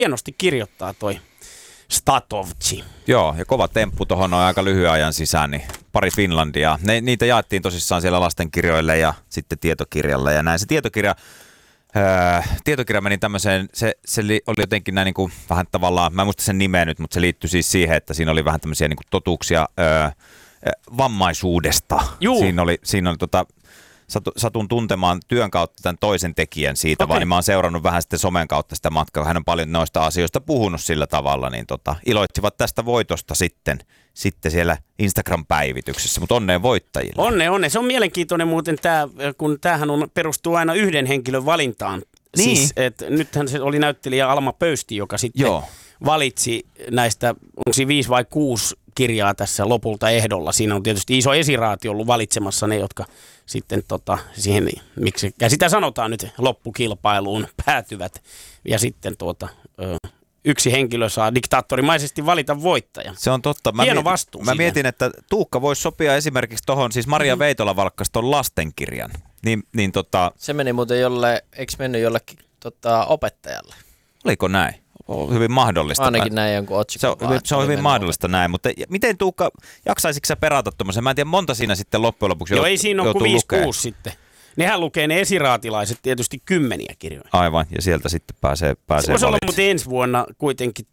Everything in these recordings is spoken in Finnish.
hienosti kirjoittaa toi Statovci. Joo, ja kova temppu tuohon on aika lyhyen ajan sisään, niin pari Finlandia. Niitä jaettiin tosissaan siellä lastenkirjoille ja sitten tietokirjalle ja näin. Se tietokirja meni tämmöiseen, se oli jotenkin näin niin kuin vähän tavallaan, mä en muista sen nimeä nyt, mutta se liittyi siis siihen, että siinä oli vähän tämmöisiä niin kuin totuuksia vammaisuudesta. Siinä oli satun tuntemaan työn kautta tämän toisen tekijän siitä, vaan niin mä oon seurannut vähän sitten somen kautta sitä matkaa. Hän on paljon noista asioista puhunut sillä tavalla, niin iloitsivat tästä voitosta sitten siellä Instagram-päivityksessä, mutta onneen voittajille. Onne. Se on mielenkiintoinen muuten tämä, kun tämähän perustuu aina yhden henkilön valintaan. Niin. Siis, nythän se oli näyttelijä Alma Pöysti, joka sitten valitsi näistä, onko siinä 5 vai 6 kirjaa tässä lopulta ehdolla. Siinä on tietysti iso esiraati ollut valitsemassa ne, jotka sitten siihen, miksi sitä sanotaan nyt, loppukilpailuun päätyvät. Ja sitten yksi henkilö saa diktaattorimaisesti valita voittajan. Se on totta. Hieno vastuu. Mä mietin, että Tuukka voisi sopia esimerkiksi tuohon, siis Maria Veitola valkkasi ton lastenkirjan. Se meni muuten eikö mennyt jollekin opettajalle? Oliko näin? On hyvin mahdollista. Ainakin näin jonkun otsikon. Se on hyvin mahdollista näin, mutta miten Tuukka, jaksaisitko sä perata tuommoisen? Mä en tiedä, monta siinä sitten loppujen lopuksi ei siinä ole kuin 5-6 sitten. Nehän lukee ne esiraatilaiset tietysti 10 kirjoja. Aivan, ja sieltä sitten pääsee voisi olla muuten ensi vuonna kuitenkin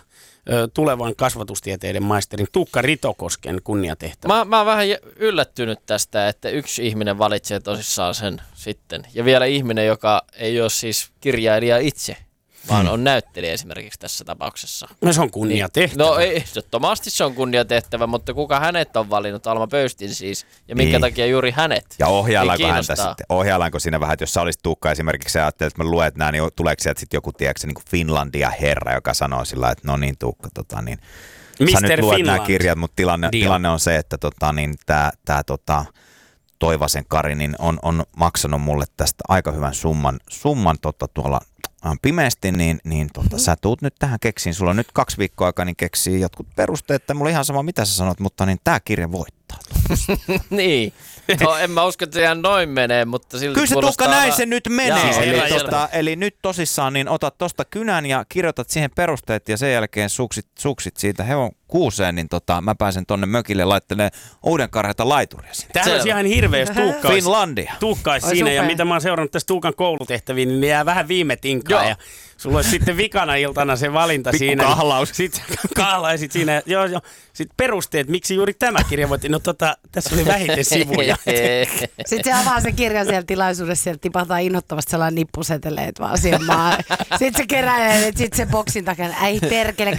tulevan kasvatustieteiden maisterin Tuukka Ritokosken kunniatehtävä. Mä oon vähän yllättynyt tästä, että yksi ihminen valitsee tosissaan sen sitten. Ja vielä ihminen, joka ei ole siis kirjailija itse, vaan on näyttelijä esimerkiksi tässä tapauksessa. No se on kunniatehtävä. No ei, ehdottomasti se on kunniatehtävä, mutta kuka hänet on valinnut? Alma Pöystin siis. Ja minkä takia juuri hänet? Ja ohjaillaanko häntä sitten? Ohjaillaanko siinä vähän, että jos sä olisit Tuukka esimerkiksi ja ajattelet, että mä luet nää, niin tuleeko sieltä sitten joku, tiedätkö, niin kuin Finlandia herra, joka sanoo sillä, että no niin Tuukka, niin sä nyt luet nämä kirjat, mutta tilanne on se, että tää Toivasen Kari niin on maksanut mulle tästä aika hyvän summan tuolla pimeästi, niin sä tuut nyt tähän keksiin. Sulla on nyt 2 viikkoa aikaa, niin keksii jotkut perusteet, että mulla ihan sama mitä sä sanot, mutta niin tää kirja voittaa. Niin. No, en mä usko, että se ihan noin menee, mutta silti kyllä se Tuukka näin se nyt menee. Eli nyt tosissaan niin otat tosta kynän ja kirjoitat siihen perusteet ja sen jälkeen suksit siitä hevon kuuseen, niin mä pääsen tonne mökille laittelemaan Oudenkarheita laituria sinne. Tämä olisi ihan hirveä, jos Tuukka olisi siinä. Ja mitä mä oon seurannut tässä Tuukan koulutehtäviin, niin ne jää vähän viime tinkaan. Ja sulla olisi sitten vikana iltana se valinta siinä. Kahlaus. Sitten kahlaisit siinä. Joo. Sitten perusteet, miksi juuri tämä kirja voitiin. No tässä oli vähiten sivuja. Sitten se avaa se kirja siellä tilaisuudessa, sieltä tipahtaa innoittavasti sellainen nippuseteleet vaan siihen maan. Sitten se keräilee, sitten se boksin takana, ei perkele,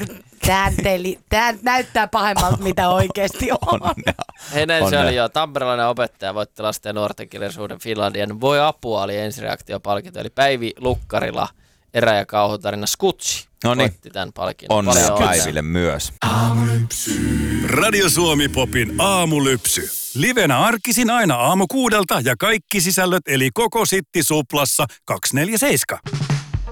tämä näyttää pahemmalta, mitä oikeasti on. Näin se oli jo. Tamperelainen opettaja voitti lasten ja nuorten kirjallisuuden Finlandian Voi apua oli ensireaktiopalkinto, eli Päivi Lukkarila, erä- ja kauhutarina Skutsi. Voitti tämän palkinnon. Onnea Päiville myös. Radio Suomi Popin aamulypsy. Livenä arkisin aina aamu 6 ja kaikki sisällöt eli koko Sitti Suplassa 247.